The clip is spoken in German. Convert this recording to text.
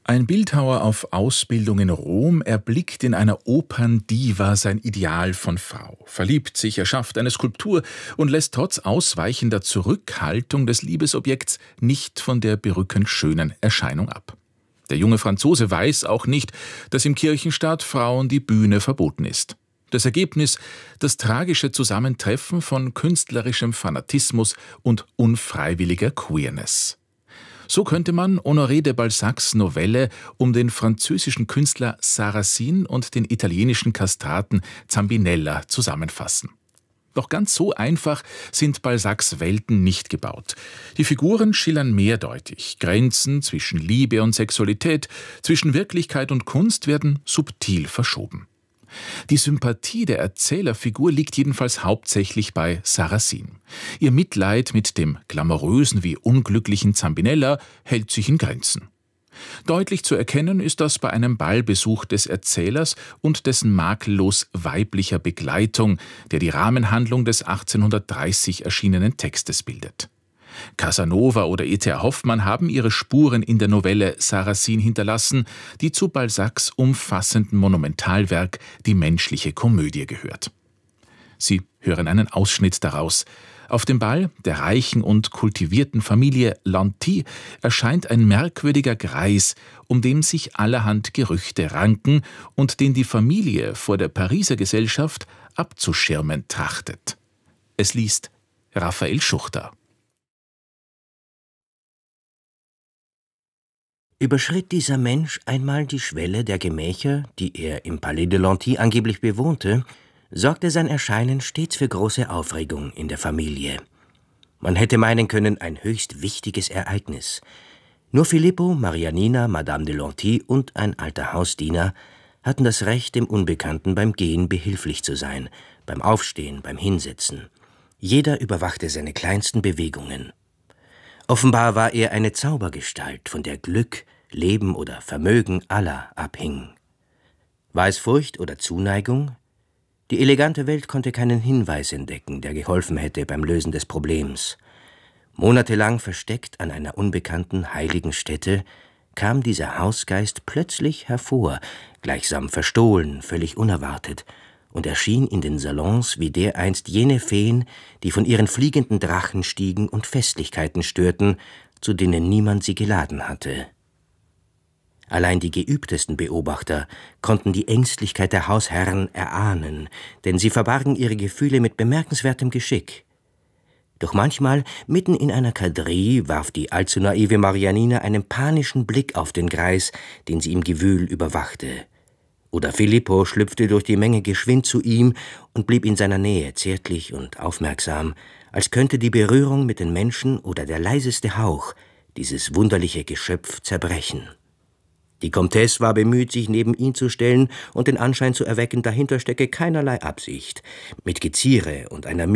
Ein Bildhauer auf Ausbildung in Rom erblickt in einer Operndiva sein Ideal von Frau, verliebt sich, erschafft eine Skulptur und lässt trotz ausweichender Zurückhaltung des Liebesobjekts nicht von der berückend schönen Erscheinung ab. Der junge Franzose weiß auch nicht, dass im Kirchenstaat Frauen die Bühne verboten ist. Das Ergebnis: das tragische Zusammentreffen von künstlerischem Fanatismus und unfreiwilliger Queerness. So könnte man Honoré de Balzacs Novelle um den französischen Künstler Sarracine und den italienischen Kastraten Zambinella zusammenfassen. Doch ganz so einfach sind Balzacs Welten nicht gebaut. Die Figuren schillern mehrdeutig. Grenzen zwischen Liebe und Sexualität, zwischen Wirklichkeit und Kunst werden subtil verschoben. Die Sympathie der Erzählerfigur liegt jedenfalls hauptsächlich bei Sarracine. Ihr Mitleid mit dem glamourösen wie unglücklichen Zambinella hält sich in Grenzen. Deutlich zu erkennen ist das bei einem Ballbesuch des Erzählers und dessen makellos weiblicher Begleitung, der die Rahmenhandlung des 1830 erschienenen Textes bildet. Casanova oder E.T.A. Hoffmann haben ihre Spuren in der Novelle Sarracine hinterlassen, die zu Balzacs umfassenden Monumentalwerk Die menschliche Komödie gehört. Sie hören einen Ausschnitt daraus. Auf dem Ball der reichen und kultivierten Familie Lanty erscheint ein merkwürdiger Greis, um den sich allerhand Gerüchte ranken und den die Familie vor der Pariser Gesellschaft abzuschirmen trachtet. Es liest Raphael Schuchter. Überschritt dieser Mensch einmal die Schwelle der Gemächer, die er im Palais de Lanty angeblich bewohnte, sorgte sein Erscheinen stets für große Aufregung in der Familie. Man hätte meinen können, ein höchst wichtiges Ereignis. Nur Filippo, Marianina, Madame de Lanty und ein alter Hausdiener hatten das Recht, dem Unbekannten beim Gehen behilflich zu sein, beim Aufstehen, beim Hinsetzen. Jeder überwachte seine kleinsten Bewegungen. Offenbar war er eine Zaubergestalt, von der Glück, Leben oder Vermögen aller abhing. War es Furcht oder Zuneigung? Die elegante Welt konnte keinen Hinweis entdecken, der geholfen hätte beim Lösen des Problems. Monatelang versteckt an einer unbekannten heiligen Stätte, kam dieser Hausgeist plötzlich hervor, gleichsam verstohlen, völlig unerwartet, und erschien in den Salons wie dereinst jene Feen, die von ihren fliegenden Drachen stiegen und Festlichkeiten störten, zu denen niemand sie geladen hatte. Allein die geübtesten Beobachter konnten die Ängstlichkeit der Hausherren erahnen, denn sie verbargen ihre Gefühle mit bemerkenswertem Geschick. Doch manchmal, mitten in einer Quadrille, warf die allzu naive Marianina einen panischen Blick auf den Greis, den sie im Gewühl überwachte. Oder Filippo schlüpfte durch die Menge geschwind zu ihm und blieb in seiner Nähe zärtlich und aufmerksam, als könnte die Berührung mit den Menschen oder der leiseste Hauch dieses wunderliche Geschöpf zerbrechen. Die Comtesse war bemüht, sich neben ihn zu stellen und den Anschein zu erwecken, dahinter stecke keinerlei Absicht. Mit Geziere und einer